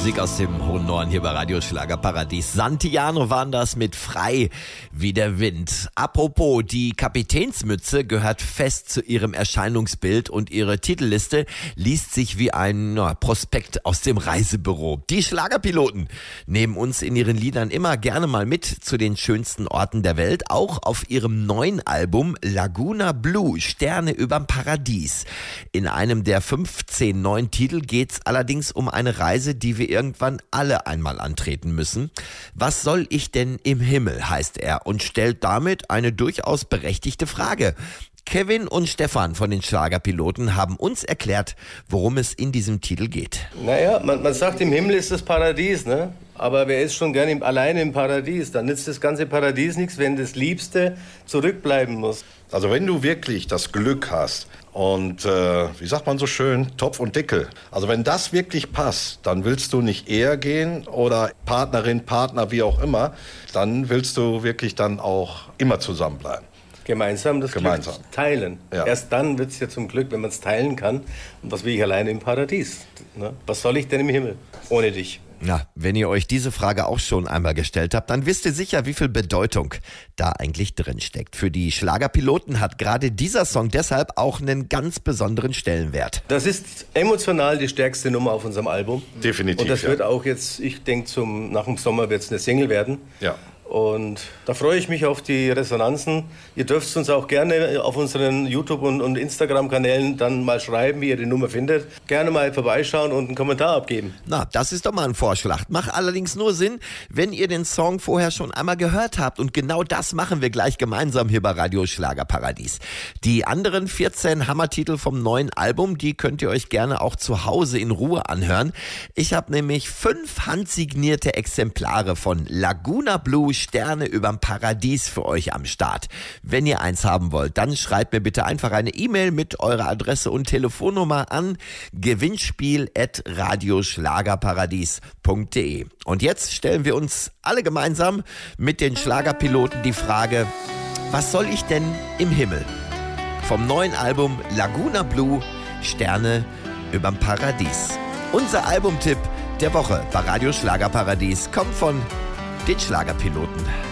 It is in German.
Musik aus dem hohen Norden hier bei Radio Schlagerparadies. Santillano waren das mit Frei wie der Wind. Apropos, die Kapitänsmütze gehört fest zu ihrem Erscheinungsbild und ihre Titelliste liest sich wie ein Prospekt aus dem Reisebüro. Die Schlagerpiloten nehmen uns in ihren Liedern immer gerne mal mit zu den schönsten Orten der Welt. Auch auf ihrem neuen Album Laguna Blue, Sterne überm Paradies. In einem der 15 neuen Titel geht's allerdings um eine Reise, die wir irgendwann alle einmal antreten müssen. Was soll ich denn im Himmel, heißt er und stellt damit eine durchaus berechtigte Frage. Kevin und Stefan von den Schlagerpiloten haben uns erklärt, worum es in diesem Titel geht. Naja, man sagt, im Himmel ist das Paradies, ne? Aber wer ist schon gerne alleine im Paradies? Dann nützt das ganze Paradies nichts, wenn das Liebste zurückbleiben muss. Also wenn du wirklich das Glück hast und, wie sagt man so schön, Topf und Deckel. Also wenn das wirklich passt, dann willst du nicht eher gehen oder Partnerin, Partner, wie auch immer. Dann willst du wirklich dann auch immer zusammenbleiben. Gemeinsam das Glück teilen. Ja. Erst dann wird es ja zum Glück, wenn man es teilen kann. Und was will ich alleine im Paradies? Ne? Was soll ich denn im Himmel ohne dich? Na, wenn ihr euch diese Frage auch schon einmal gestellt habt, dann wisst ihr sicher, wie viel Bedeutung da eigentlich drin steckt. Für die Schlagerpiloten hat gerade dieser Song deshalb auch einen ganz besonderen Stellenwert. Das ist emotional die stärkste Nummer auf unserem Album. Definitiv. Und das wird auch jetzt, ich denke, nach dem Sommer wird es eine Single werden. Ja. Und da freue ich mich auf die Resonanzen. Ihr dürft uns auch gerne auf unseren YouTube- und Instagram-Kanälen dann mal schreiben, wie ihr die Nummer findet. Gerne mal vorbeischauen und einen Kommentar abgeben. Na, das ist doch mal ein Vorschlag. Macht allerdings nur Sinn, wenn ihr den Song vorher schon einmal gehört habt. Und genau das machen wir gleich gemeinsam hier bei Radio Schlagerparadies. Die anderen 14 Hammertitel vom neuen Album, die könnt ihr euch gerne auch zu Hause in Ruhe anhören. Ich habe nämlich 5 handsignierte Exemplare von Laguna Blue, Sterne überm Paradies für euch am Start. Wenn ihr eins haben wollt, dann schreibt mir bitte einfach eine E-Mail mit eurer Adresse und Telefonnummer an gewinnspiel@radioschlagerparadies.de. Und jetzt stellen wir uns alle gemeinsam mit den Schlagerpiloten die Frage, was soll ich denn im Himmel? Vom neuen Album Laguna Blue, Sterne überm Paradies. Unser Albumtipp der Woche bei Radio Schlagerparadies kommt von den Schlagerpiloten.